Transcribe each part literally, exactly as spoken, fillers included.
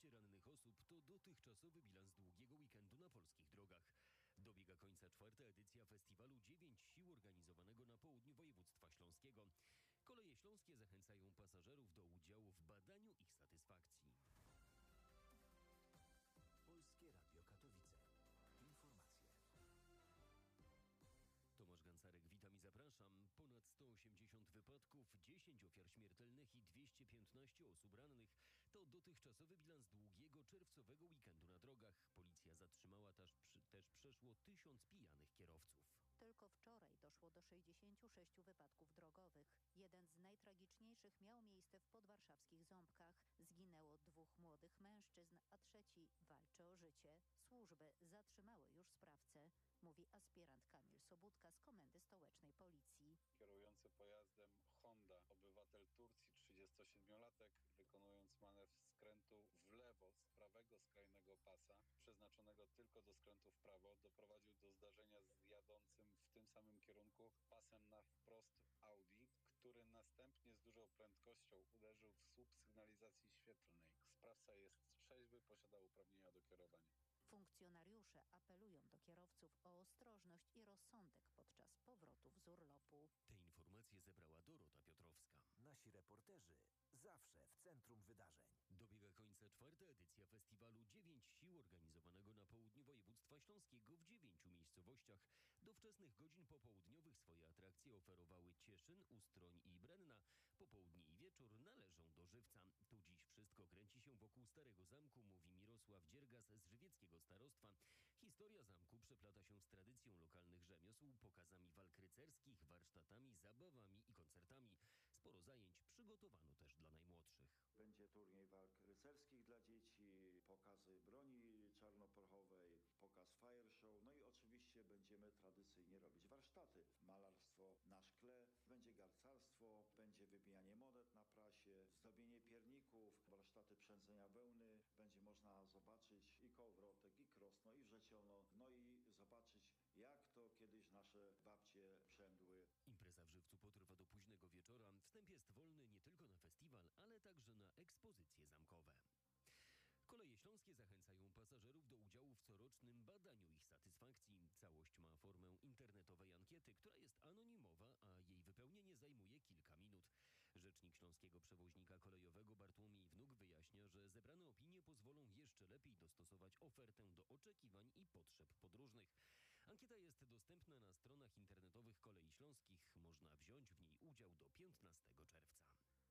dwieście rannych osób to dotychczasowy bilans długiego weekendu na polskich drogach. Dobiega końca czwarta edycja festiwalu dziewięć sił organizowanego na południu województwa śląskiego. Koleje śląskie zachęcają pasażerów do udziału w badaniu ich satysfakcji. Polskie Radio Katowice. Informacje. Tomasz Gancarek, witam i zapraszam. Ponad sto osiemdziesiąt wypadków, dziesięć ofiar śmiertelnych i dwieście piętnaście osób rannych. To dotychczasowy bilans długiego czerwcowego weekendu na drogach. Policja zatrzymała też, też przeszło tysiąc pijanych kierowców. Tylko wczoraj doszło do sześćdziesięciu sześciu wypadków drogowych. Jeden z najtragiczniejszych miał miejsce w podwarszawskich Ząbkach. Zginęło dwóch młodych mężczyzn, a trzeci walczy o życie. Służby zatrzymały już sprawcę, mówi aspirant Kamil Sobudka z Komendy Stołecznej Policji. Kierujący pojazdem Honda, obywatel Turcji, trzydziestosiedmiolatek, wykonując manewr skrętu w lewo z prawego skrajnego pasa, przeznaczonego tylko do skrętu w prawo, doprowadził do zdarzenia z jadącym w tym samym kierunku pasem na wprost Audi, który następnie z dużą prędkością uderzył w słup sygnalizacji świetlnej. Sprawca jest trzeźwy, posiada uprawnienia do kierowania. Funkcjonariusze apelują do kierowców o ostrożność i rozsądek podczas powrotów z urlopu. Te informacje zebrała Dorota Piotrowska. Nasi reporterzy zawsze w centrum wydarzeń. Dobiega końca czwarta edycja festiwalu dziewięć sił organizowanego na południu województwa śląskiego w dziewięciu miejscowościach. Do wczesnych godzin popołudniowych swoje atrakcje oferowały Cieszyn, Ustroń i Brenna. Popołudnie i wieczór należą do Żywca. Tu dziś wszystko kręci się wokół Starego Zamku, mówi Mirosław Dziergas z żywieckiego starostwa. Historia zamku przeplata się z tradycją lokalnych rzemiosł, pokazami walk rycerskich, warsztatami, zabawami i koncertami. Sporo zajęć przygotowano też dla najmłodszych. Będzie turniej walk rycerskich dla dzieci, pokazy broni czarnoprochowej, pokaz fire show, no i oczywiście będziemy tradycyjnie robić warsztaty. Malarstwo na szkle, będzie garcarstwo, będzie wybijanie monet na prasie, zdobienie pierników, warsztaty przędzenia wełny. Będzie można zobaczyć i kołowrotek, i krosno, i wrzeciono, no i zobaczyć, jak to kiedyś nasze babcie przędły. Impreza w Żywcu potrwa do późnego wieczora. Wstęp jest wolny nie tylko na festiwal, ale także na ekspozycje zamkowe. Koleje śląskie zachęcają pasażerów do udziału w corocznym badaniu ich satysfakcji. Całość ma formę internetowej ankiety, która jest anonimowa, a jej wypełnienie zajmuje kilka minut. Rzecznik śląskiego przewoźnika kolejowego Bartłomiej Wnuk wyjaśnia, że zebrane opinie pozwolą jeszcze lepiej dostosować ofertę do oczekiwań i potrzeb podróżnych. Ankieta jest dostępna na stronach internetowych Kolei Śląskich. Można wziąć w niej udział do piętnastego czerwca.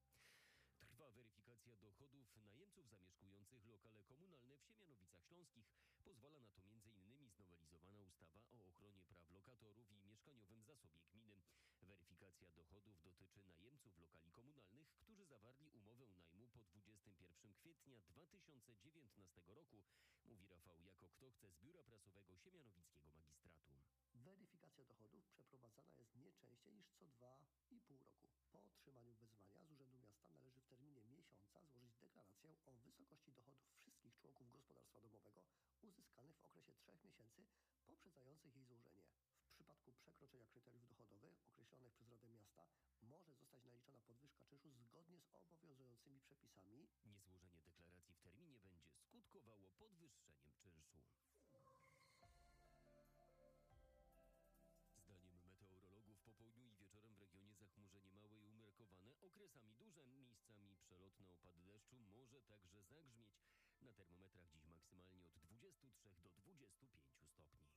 Trwa weryfikacja dochodów najemców zamieszkujących lokale komunalne w Siemianowicach Śląskich. Pozwala na to między innymi znowelizowana ustawa o ochronie praw lokatorów i mieszkaniowym zasobie gminy. Weryfikacja dochodów dotyczy najemców lokali komunalnych, którzy zawarli umowę najmu po dwudziestego pierwszego kwietnia dwa tysiące dziewiętnastego roku, mówi Rafał Jako-Kto-Chce z Biura Prasowego Siemianowickiego Magistratu. Weryfikacja dochodów przeprowadzana jest nie częściej niż co dwa i pół roku. Po otrzymaniu wezwania z Urzędu Miasta należy w terminie miesiąca złożyć deklarację o wysokości dochodów wszystkich członków gospodarstwa domowego uzyskanych w okresie trzech miesięcy poprzedzających jej złożenie. W przypadku przekroczenia kryteriów dochodowych określonych przez Radę Miasta może zostać naliczona podwyżka czynszu zgodnie z obowiązującymi przepisami. Niezłożenie deklaracji w terminie będzie skutkowało podwyższeniem czynszu. Zdaniem meteorologów po południu i wieczorem w regionie zachmurzenie małe i umiarkowane, okresami duże, miejscami przelotne opady deszczu, może także zagrzmieć. Na termometrach dziś maksymalnie od dwudziestu trzech do dwudziestu pięciu stopni.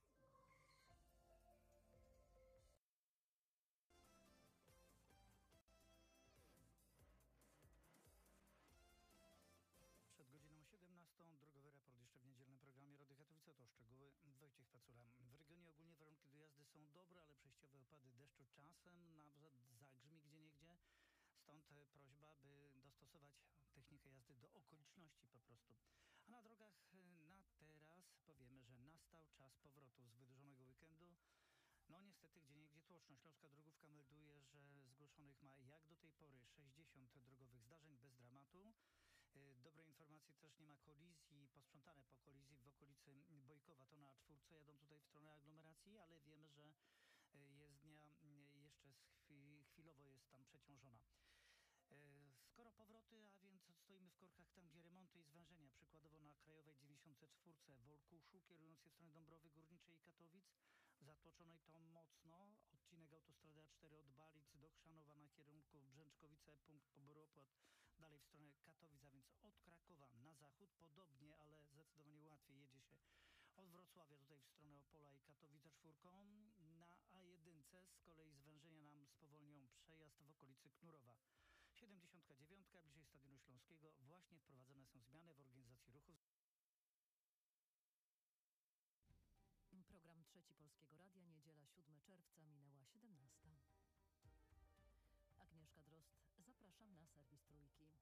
Przed godziną siedemnastą drogowy raport jeszcze w niedzielnym programie Rady Katowice. To szczegóły. Wojciech Pacula. W regionie ogólnie warunki do jazdy są dobre, ale przejściowe opady deszczu czasem nawet zagrzmi gdzieniegdzie. Stąd prośba, by dostosować technikę jazdy do okoliczności po prostu. A na drogach na teraz powiemy, że nastał czas powrotu z wydłużonego weekendu. No niestety gdzieniegdzie tłoczno. Śląska Drogówka melduje, że zgłoszonych ma jak do tej pory sześćdziesiąt drogowych zdarzeń bez dramatu. Dobre informacje, też nie ma kolizji, posprzątane po kolizji w okolicy Bojkowa. To na czwórce jadą tutaj w stronę aglomeracji, ale wiemy, że jezdnia jeszcze chwilowo jest tam przeciążona. Skoro Jutro powroty, a więc stoimy w korkach tam, gdzie remonty i zwężenia. Przykładowo na Krajowej dziewięćdziesiąt cztery w Olkuszu, kierując się w stronę Dąbrowy Górniczej i Katowic. Zatłoczonej to mocno. Odcinek autostrady A cztery od Balic do Chrzanowa na kierunku Brzęczkowice, punkt poboru opłat. Dalej w stronę Katowic, a więc od Krakowa na zachód. Podobnie, ale zdecydowanie łatwiej jedzie się od Wrocławia tutaj w stronę Opola i Katowice czwórką. Na A jeden z kolei zwężenia nam spowolnią przejazd w okolicy Knurowa. siedemdziesiąt dziewięć, bliżej Stadionu Śląskiego, właśnie wprowadzone są zmiany w organizacji ruchu. Program Trzeci Polskiego Radia, niedziela siódmego czerwca, minęła siedemnasta. Agnieszka Drozd, zapraszam na serwis Trójki.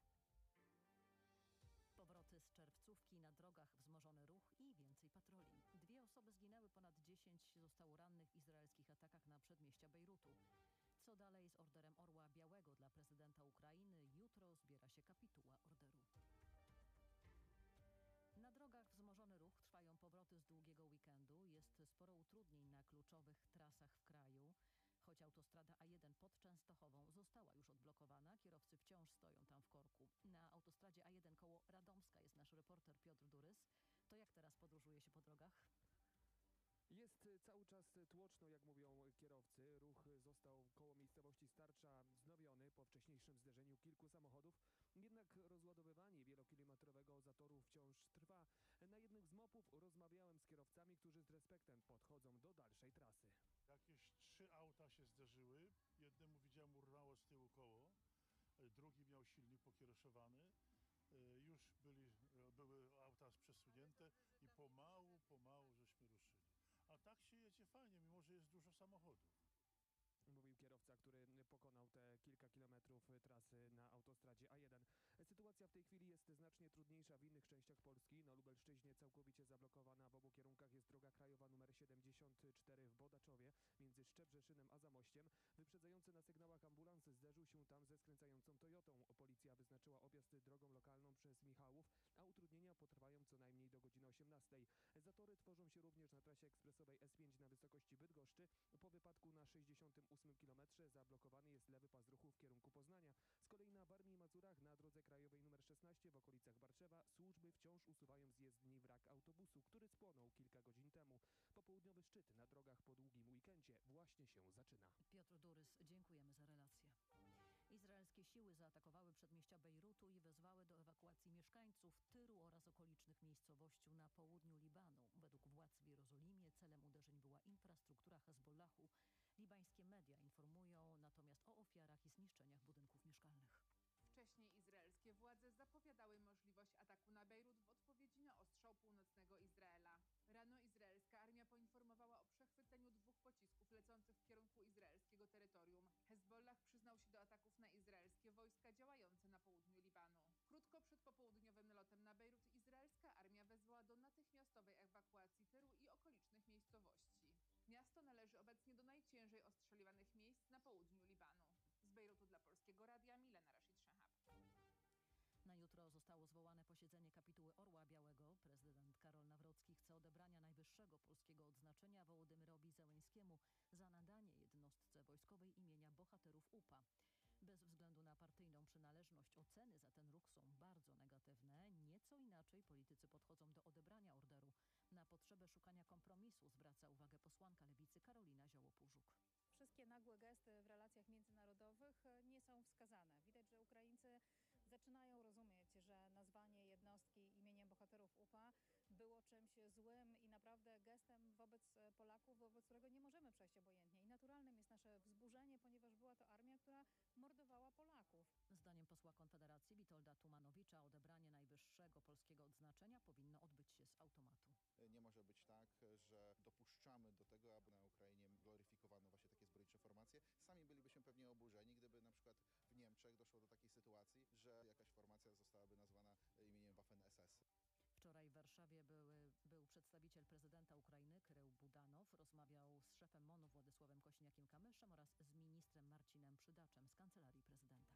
Powroty z czerwcówki, na drogach wzmożony ruch i więcej patroli. Dwie osoby zginęły, ponad dziesięć zostało rannych w izraelskich atakach na przedmieścia Bejrutu. Co dalej z orderem Orła Białego dla prezydenta Ukrainy? Jutro zbiera się kapituła orderu. Na drogach wzmożony ruch, trwają powroty z długiego weekendu. Jest sporo utrudnień na kluczowych trasach w kraju. Choć autostrada A jeden pod Częstochową została już odblokowana, kierowcy wciąż stoją tam w korku. Na autostradzie A jeden koło Radomska jest nasz reporter Piotr Durys. To jak teraz podróżuje się po drogach? Jest cały czas tłoczno, jak mówią kierowcy. Ruch został koło miejscowości Starcza wznowiony po wcześniejszym zderzeniu kilku samochodów. Jednak rozładowywanie wielokilometrowego zatoru wciąż trwa. Na jednym z mopów rozmawiałem z kierowcami, którzy z respektem podchodzą do dalszej trasy. Jakieś trzy auta się zderzyły. Jednemu widziałem urwało z tyłu koło, drugi miał silnik pokieroszowany. Już byli, były auta przesunięte i pomału, pomału żeśmy ruszyli. A tak się jedzie fajnie, mimo że jest dużo samochodów. Mówił kierowca, który pokonał te kilka kilometrów trasy na autostradzie A jeden. Sytuacja w tej chwili jest znacznie trudniejsza w innych częściach Polski. Na Lubelszczyźnie całkowicie zablokowana w obu kierunkach jest droga krajowa numer siedemdziesiąt cztery w Bodaczowie między Szczebrzeszynem a Zamościem. Wyprzedzający na sygnałach ambulans zderzył się tam ze skręcającą Toyotą. Policja wyznaczyła objazd drogą lokalną przez Michałów, a utrudnienia potrwają co najmniej do godziny osiemnastej. Zatory tworzą się również na trasie ekspresowej S pięć na wysokości Bydgoszczy. Po wypadku na sześćdziesiątym ósmym kilometrze zablokowany jest lewy pas ruchu w kierunku Poznania. Z kolei na Warmii i Mazurach na drodze krajowej numer szesnaście w okolicach Barczewa służby wciąż usuwają z jezdni wrak autobusu, który spłonął kilka godzin temu. Popołudniowy szczyt na drogach po długim weekendzie właśnie się zaczyna. Piotr Durys, dziękujemy za relację. Izraelskie siły zaatakowały przedmieścia Bejrutu i wezwały do ewakuacji mieszkańców Tyru oraz okolicznych miejscowości na południu Libanu. Według władz w Jerozolimie celem uderzeń była infrastruktura Hezbollahu. Libańskie media informują natomiast o ofiarach i zniszczeniach budynków mieszkalnych. Wcześniej izraelskie władze zapowiadały możliwość ataku na Bejrut w odpowiedzi na ostrzał północnego Izraela. Rano izraelska armia poinformowała o przechwyceniu dwóch pocisków lecących w kierunku izraelskiego terytorium. Hezbollah przyznał się do ataków na izraelskie wojska działające na południu Libanu. Krótko przed popołudniowym nalotem na Bejrut izraelska armia wezwała do natychmiastowej ewakuacji Tyru i okolicznych miejscowości. Miasto należy obecnie do najciężej ostrzeliwanych miejsc na południu Libanu. Z Bejrutu dla Polskiego Radia Milena Rashid-Szehab. Na jutro zostało zwołane posiedzenie kapituły Orła Białego. Prezydent Karol Nawrocki chce odebrania najwyższego polskiego odznaczenia Wołodymyrowi Zełenskiemu za nadanie jednostce wojskowej imienia bohaterów U P A. Bez względu na partyjną przynależność oceny za ten ruch są bardzo negatywne. Nieco inaczej politycy podchodzą do odebrania orderu. Na potrzebę szukania kompromisu zwraca uwagę posłanka Lewicy Karolina Zioło-Pużuk. Wszystkie nagłe gesty w relacjach międzynarodowych nie są wskazane. Widać, że Ukraińcy zaczynają rozumieć, że nazwanie jednostki imieniem bohaterów U P A było czymś złym i naprawdę gestem wobec Polaków, wobec którego nie możemy przejść obojętnie. I naturalnym jest nasze wzburzenie, ponieważ była to armia, która mordowała Polaków. Zdaniem posła Konfederacji Witolda Tumanowicza odebranie najwyższego polskiego odznaczenia powinno odbyć się z automatu. Nie może być tak, że dopuszczamy do tego, aby na Ukrainie gloryfikowano właśnie takie zbrojnicze formacje. Sami bylibyśmy pewnie oburzeni, gdyby na przykład w Niemczech doszło do takiej sytuacji, że jakaś formacja zostałaby nazwana imieniem Waffen S S. Wczoraj w Warszawie były, był przedstawiciel prezydenta Ukrainy Krył Budanow. Rozmawiał z szefem MON-u Władysławem Kośniakiem-Kamyszem oraz z ministrem Marcinem Przydaczem z Kancelarii Prezydenta.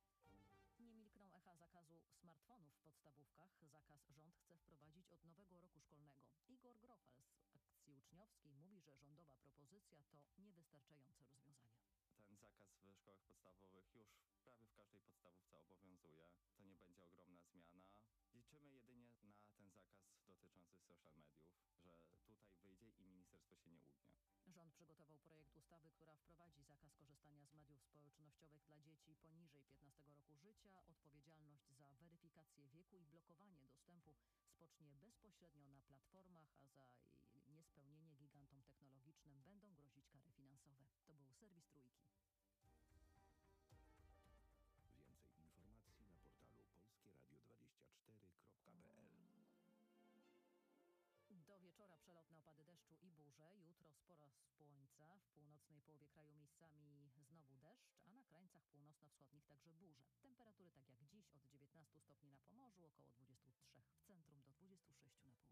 Nie milkną echa zakazu smartfonów w podstawówkach. Zakaz rząd chce wprowadzić od nowego roku szkolnego. Igor Grochal z Akcji Uczniowskiej mówi, że rządowa propozycja to niewystarczające rozwiązanie. Ten zakaz w szkołach podstawowych już prawie w każdej podstawówce obowiązuje. przekaz dotyczący social mediów, że tutaj wyjdzie i ministerstwo się nie ugnie. Rząd przygotował projekt ustawy, która wprowadzi zakaz korzystania z mediów społecznościowych dla dzieci poniżej piętnastego roku życia. Odpowiedzialność za weryfikację wieku i blokowanie dostępu spocznie bezpośrednio na platformach, a za jej niespełnienie gigantom technologicznym będą grozić kary finansowe. To był serwis Trójki. Więcej informacji na portalu polskie radio dwadzieścia cztery kropka p l. Do wieczora przelotne opady deszczu i burze. Jutro sporo słońca. W północnej połowie kraju miejscami znowu deszcz, a na krańcach północno-wschodnich także burze. Temperatury tak jak dziś od dziewiętnastu stopni na Pomorzu, około dwudziestu trzech w centrum do dwudziestu sześciu na północy.